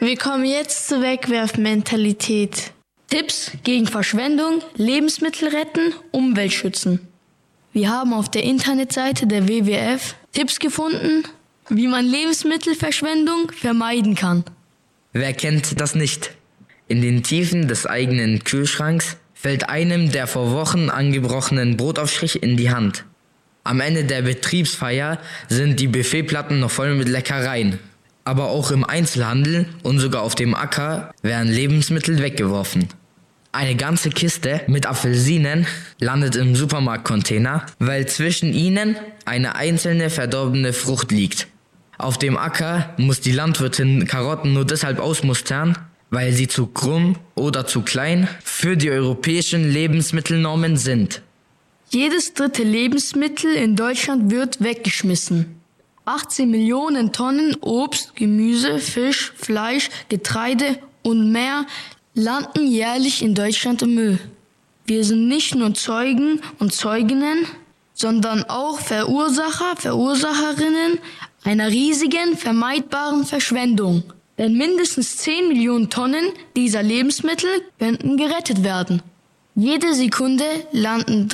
Wir kommen jetzt zur Wegwerfmentalität. Tipps gegen Verschwendung, Lebensmittel retten, Umwelt schützen. Wir haben auf der Internetseite der WWF Tipps gefunden, wie man Lebensmittelverschwendung vermeiden kann. Wer kennt das nicht? In den Tiefen des eigenen Kühlschranks fällt einem der vor Wochen angebrochenen Brotaufstrich in die Hand. Am Ende der Betriebsfeier sind die Buffetplatten noch voll mit Leckereien. Aber auch im Einzelhandel und sogar auf dem Acker werden Lebensmittel weggeworfen. Eine ganze Kiste mit Apfelsinen landet im Supermarktcontainer, weil zwischen ihnen eine einzelne verdorbene Frucht liegt. Auf dem Acker muss die Landwirtin Karotten nur deshalb ausmustern, weil sie zu krumm oder zu klein für die europäischen Lebensmittelnormen sind. Jedes dritte Lebensmittel in Deutschland wird weggeschmissen. 18 Millionen Tonnen Obst, Gemüse, Fisch, Fleisch, Getreide und mehr landen jährlich in Deutschland im Müll. Wir sind nicht nur Zeugen und Zeuginnen, sondern auch Verursacher, Verursacherinnen einer riesigen, vermeidbaren Verschwendung. Denn mindestens 10 Millionen Tonnen dieser Lebensmittel könnten gerettet werden. Jede Sekunde landen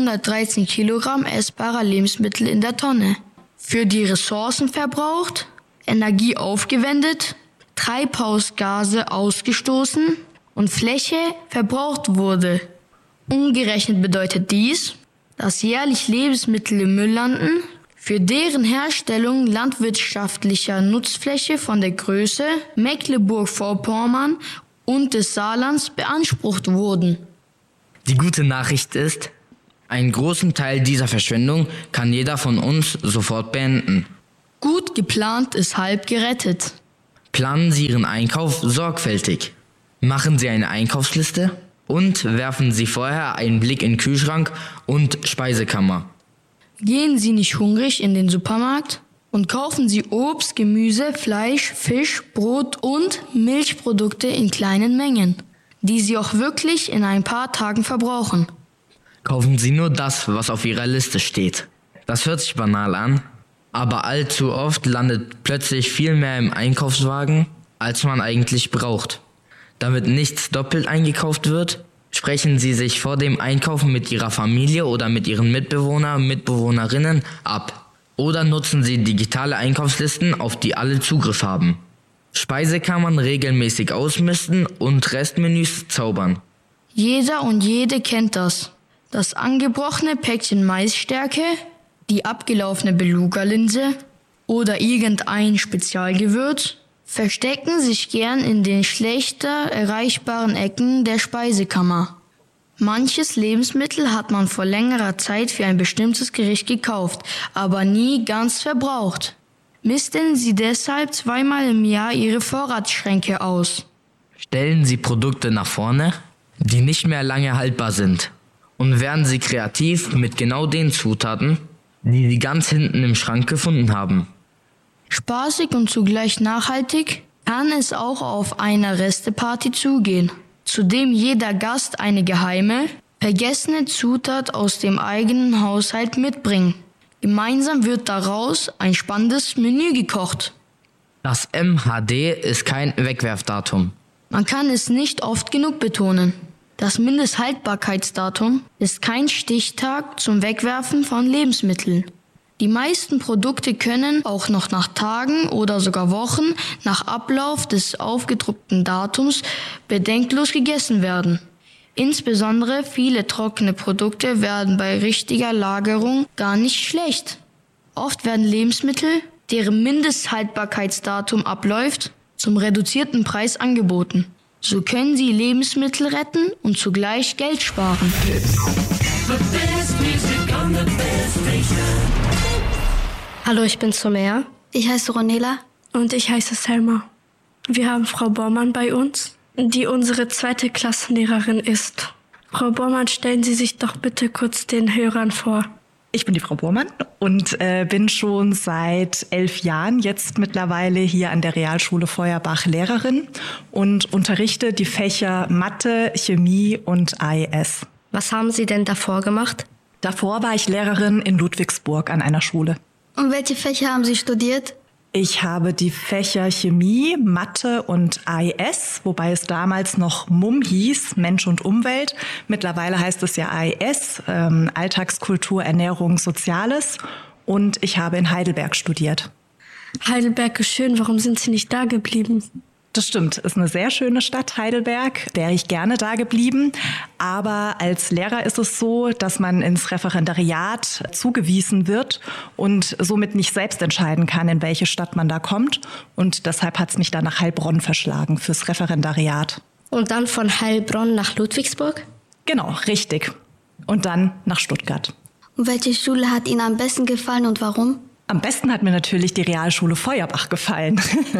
313 Kilogramm essbarer Lebensmittel in der Tonne. Für die Ressourcen verbraucht, Energie aufgewendet, Treibhausgase ausgestoßen und Fläche verbraucht wurde. Umgerechnet bedeutet dies, dass jährlich Lebensmittel im Müll landen, für deren Herstellung landwirtschaftlicher Nutzfläche von der Größe Mecklenburg-Vorpommern und des Saarlands beansprucht wurden. Die gute Nachricht ist, einen großen Teil dieser Verschwendung kann jeder von uns sofort beenden. Gut geplant ist halb gerettet. Planen Sie Ihren Einkauf sorgfältig. Machen Sie eine Einkaufsliste und werfen Sie vorher einen Blick in Kühlschrank und Speisekammer. Gehen Sie nicht hungrig in den Supermarkt und kaufen Sie Obst, Gemüse, Fleisch, Fisch, Brot und Milchprodukte in kleinen Mengen, die Sie auch wirklich in ein paar Tagen verbrauchen. Kaufen Sie nur das, was auf Ihrer Liste steht. Das hört sich banal an, aber allzu oft landet plötzlich viel mehr im Einkaufswagen, als man eigentlich braucht. Damit nichts doppelt eingekauft wird, sprechen Sie sich vor dem Einkaufen mit Ihrer Familie oder mit Ihren Mitbewohnerinnen ab. Oder nutzen Sie digitale Einkaufslisten, auf die alle Zugriff haben. Speisekammern regelmäßig ausmisten und Restmenüs zaubern. Jeder und jede kennt das. Das angebrochene Päckchen Maisstärke, die abgelaufene Beluga-Linse oder irgendein Spezialgewürz verstecken sich gern in den schlechter erreichbaren Ecken der Speisekammer. Manches Lebensmittel hat man vor längerer Zeit für ein bestimmtes Gericht gekauft, aber nie ganz verbraucht. Misten Sie deshalb 2-mal im Jahr Ihre Vorratsschränke aus. Stellen Sie Produkte nach vorne, die nicht mehr lange haltbar sind. Und werden Sie kreativ mit genau den Zutaten, die Sie ganz hinten im Schrank gefunden haben. Spaßig und zugleich nachhaltig kann es auch auf einer Resteparty zugehen, zu dem jeder Gast eine geheime, vergessene Zutat aus dem eigenen Haushalt mitbringt. Gemeinsam wird daraus ein spannendes Menü gekocht. Das MHD ist kein Wegwerfdatum. Man kann es nicht oft genug betonen. Das Mindesthaltbarkeitsdatum ist kein Stichtag zum Wegwerfen von Lebensmitteln. Die meisten Produkte können auch noch nach Tagen oder sogar Wochen nach Ablauf des aufgedruckten Datums bedenkenlos gegessen werden. Insbesondere viele trockene Produkte werden bei richtiger Lagerung gar nicht schlecht. Oft werden Lebensmittel, deren Mindesthaltbarkeitsdatum abläuft, zum reduzierten Preis angeboten. So können Sie Lebensmittel retten und zugleich Geld sparen. Hallo, ich bin Sumer. Ich heiße Ronela. Und ich heiße Selma. Wir haben Frau Bormann bei uns, die unsere 2. Klassenlehrerin ist. Frau Bormann, stellen Sie sich doch bitte kurz den Hörern vor. Ich bin die Frau Bormann und bin schon seit 11 Jahren jetzt mittlerweile hier an der Realschule Feuerbach Lehrerin und unterrichte die Fächer Mathe, Chemie und AES. Was haben Sie denn davor gemacht? Davor war ich Lehrerin in Ludwigsburg an einer Schule. Und welche Fächer haben Sie studiert? Ich habe die Fächer Chemie, Mathe und AES, wobei es damals noch MUM hieß, Mensch und Umwelt. Mittlerweile heißt es ja AES, Alltagskultur, Ernährung, Soziales. Und ich habe in Heidelberg studiert. Heidelberg ist schön, warum sind Sie nicht da geblieben? Das stimmt, ist eine sehr schöne Stadt, Heidelberg. Wäre ich gerne da geblieben. Aber als Lehrer ist es so, dass man ins Referendariat zugewiesen wird und somit nicht selbst entscheiden kann, in welche Stadt man da kommt. Und deshalb hat es mich dann nach Heilbronn verschlagen fürs Referendariat. Und dann von Heilbronn nach Ludwigsburg? Genau, richtig. Und dann nach Stuttgart. Und welche Schule hat Ihnen am besten gefallen und warum? Am besten hat mir natürlich die Realschule Feuerbach gefallen.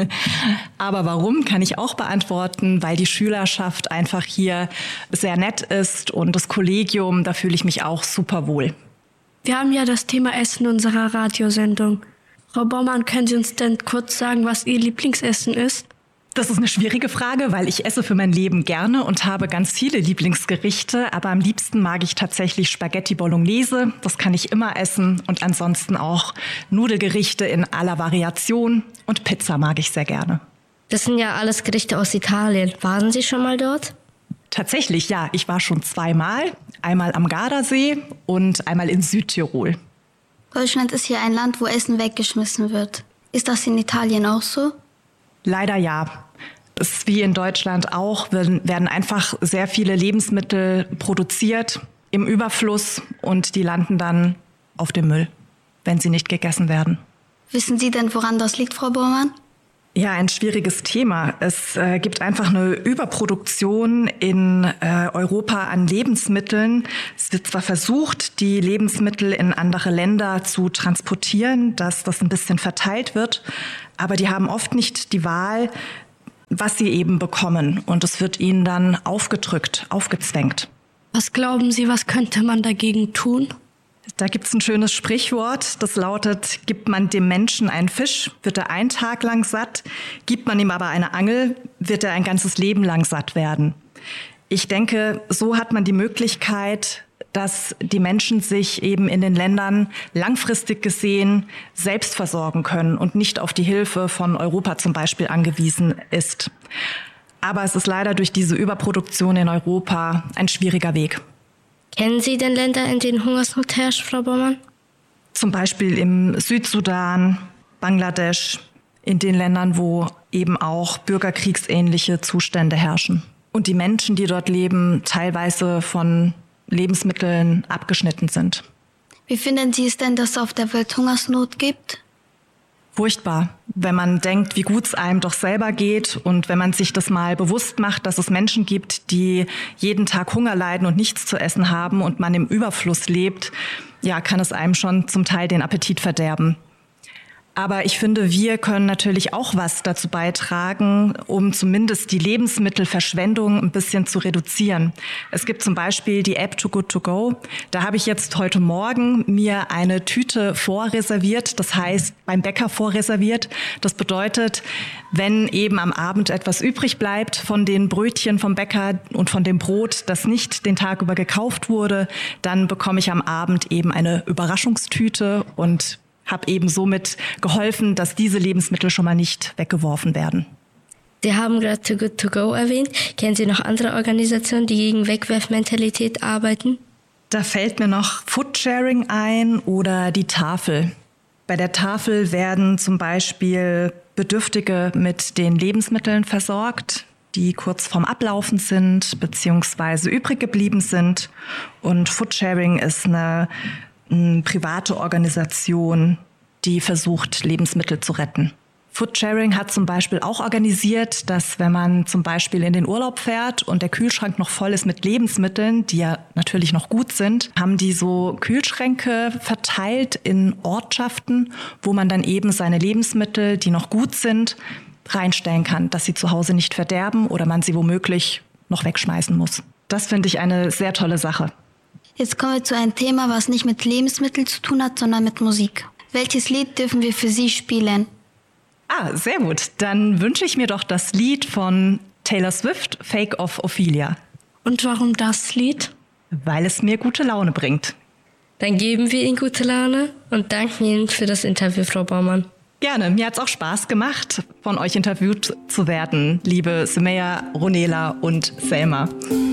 Aber warum, kann ich auch beantworten, weil die Schülerschaft einfach hier sehr nett ist und das Kollegium, da fühle ich mich auch super wohl. Wir haben ja das Thema Essen in unserer Radiosendung. Frau Baumann, können Sie uns denn kurz sagen, was Ihr Lieblingsessen ist? Das ist eine schwierige Frage, weil ich esse für mein Leben gerne und habe ganz viele Lieblingsgerichte. Aber am liebsten mag ich tatsächlich Spaghetti Bolognese. Das kann ich immer essen. Und ansonsten auch Nudelgerichte in aller Variation. Und Pizza mag ich sehr gerne. Das sind ja alles Gerichte aus Italien. Waren Sie schon mal dort? Tatsächlich, ja. Ich war schon zweimal. Einmal am Gardasee und einmal in Südtirol. Deutschland ist ja ein Land, wo Essen weggeschmissen wird. Ist das in Italien auch so? Leider ja. Es ist wie in Deutschland auch, werden einfach sehr viele Lebensmittel produziert im Überfluss und die landen dann auf dem Müll, wenn sie nicht gegessen werden. Wissen Sie denn, woran das liegt, Frau Baumann? Ja, ein schwieriges Thema. Es gibt einfach eine Überproduktion in Europa an Lebensmitteln. Es wird zwar versucht, die Lebensmittel in andere Länder zu transportieren, dass das ein bisschen verteilt wird, aber die haben oft nicht die Wahl, was sie eben bekommen. Und es wird ihnen dann aufgedrückt, aufgezwängt. Was glauben Sie, was könnte man dagegen tun? Da gibt's ein schönes Sprichwort, das lautet, gibt man dem Menschen einen Fisch, wird er einen Tag lang satt, gibt man ihm aber eine Angel, wird er ein ganzes Leben lang satt werden. Ich denke, so hat man die Möglichkeit, dass die Menschen sich eben in den Ländern langfristig gesehen selbst versorgen können und nicht auf die Hilfe von Europa zum Beispiel angewiesen ist. Aber es ist leider durch diese Überproduktion in Europa ein schwieriger Weg. Kennen Sie denn Länder, in denen Hungersnot herrscht, Frau Baumann? Zum Beispiel im Südsudan, Bangladesch, in den Ländern, wo eben auch bürgerkriegsähnliche Zustände herrschen. Und die Menschen, die dort leben, teilweise von Lebensmitteln abgeschnitten sind. Wie finden Sie es denn, dass es auf der Welt Hungersnot gibt? Furchtbar, wenn man denkt, wie gut es einem doch selber geht und wenn man sich das mal bewusst macht, dass es Menschen gibt, die jeden Tag Hunger leiden und nichts zu essen haben und man im Überfluss lebt, ja, kann es einem schon zum Teil den Appetit verderben. Aber ich finde, wir können natürlich auch was dazu beitragen, um zumindest die Lebensmittelverschwendung ein bisschen zu reduzieren. Es gibt zum Beispiel die App Too Good To Go. Da habe ich jetzt heute Morgen mir eine Tüte vorreserviert, das heißt beim Bäcker vorreserviert. Das bedeutet, wenn eben am Abend etwas übrig bleibt von den Brötchen vom Bäcker und von dem Brot, das nicht den Tag über gekauft wurde, dann bekomme ich am Abend eben eine Überraschungstüte und habe eben somit geholfen, dass diese Lebensmittel schon mal nicht weggeworfen werden. Sie haben gerade Too Good To Go erwähnt. Kennen Sie noch andere Organisationen, die gegen Wegwerfmentalität arbeiten? Da fällt mir noch Foodsharing ein oder die Tafel. Bei der Tafel werden zum Beispiel Bedürftige mit den Lebensmitteln versorgt, die kurz vorm Ablaufen sind bzw. übrig geblieben sind. Und Foodsharing ist eine private Organisation, die versucht, Lebensmittel zu retten. Foodsharing hat zum Beispiel auch organisiert, dass wenn man zum Beispiel in den Urlaub fährt und der Kühlschrank noch voll ist mit Lebensmitteln, die ja natürlich noch gut sind, haben die so Kühlschränke verteilt in Ortschaften, wo man dann eben seine Lebensmittel, die noch gut sind, reinstellen kann, dass sie zu Hause nicht verderben oder man sie womöglich noch wegschmeißen muss. Das finde ich eine sehr tolle Sache. Jetzt kommen wir zu einem Thema, was nicht mit Lebensmitteln zu tun hat, sondern mit Musik. Welches Lied dürfen wir für Sie spielen? Sehr gut. Dann wünsche ich mir doch das Lied von Taylor Swift, Fake of Ophelia. Und warum das Lied? Weil es mir gute Laune bringt. Dann geben wir Ihnen gute Laune und danken Ihnen für das Interview, Frau Baumann. Gerne, mir hat's auch Spaß gemacht, von euch interviewt zu werden, liebe Sumaya, Ronela und Selma.